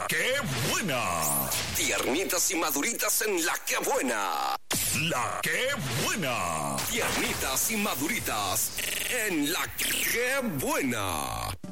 ¡Qué buena! Tiernitas y maduritas en La Qué Buena. ¡La Qué Buena! Tiernitas y maduritas en La Qué Buena.